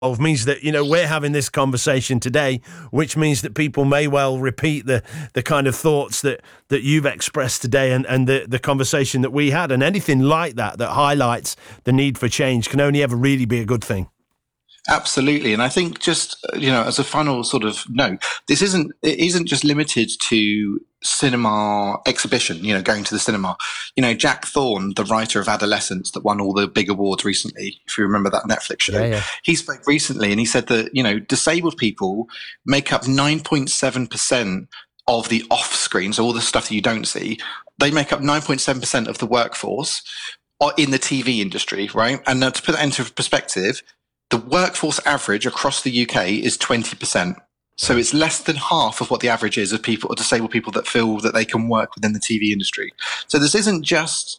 means that, we're having this conversation today, which means that people may well repeat the kind of thoughts that you've expressed today and the conversation that we had, and anything like that highlights the need for change can only ever really be a good thing. Absolutely. And I think just, as a final sort of note, it isn't just limited to cinema exhibition, going to the cinema. Jack Thorne, the writer of Adolescence that won all the big awards recently, if you remember that Netflix show, yeah. He spoke recently and he said that, disabled people make up 9.7% of the off screen, so all the stuff that you don't see. They make up 9.7% of the workforce in the TV industry, right? And to put that into perspective, the workforce average across the UK is 20%. So it's less than half of what the average is of disabled people that feel that they can work within the TV industry. So this isn't just